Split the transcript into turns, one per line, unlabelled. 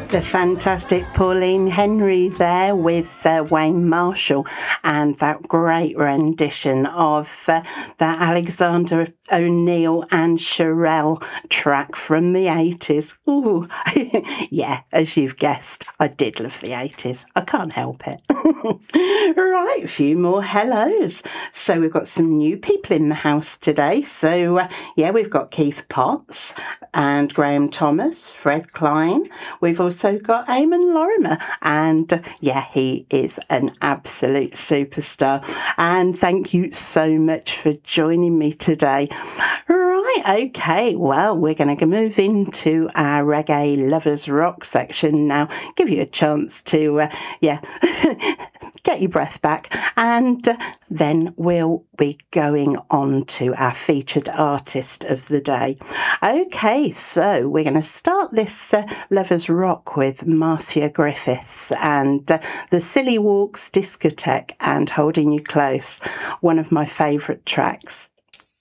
The fantastic Pauline Henry there with Wayne Marshall and that great rendition of that Alexander O'Neill and Shirelle track from the 80s. Ooh, yeah, as you've guessed, I did love the 80s. I can't help it. Right, a few more hellos. So we've got some new people in the house today. So, yeah, we've got Keith Potts and Graham Thomas, Fred Klein. We've also got Eamon Lorimer, and yeah, he is an absolute superstar. And thank you so much for joining me today. Right, okay, well, we're going to move into our Reggae Lovers Rock section now. Give you a chance to, get your breath back, and then we'll be going on to our featured artist of the day. Okay, so we're going to start this Lovers Rock with Marcia Griffiths and the Silly Walks Discotheque and Holding You Close, one of my favourite tracks.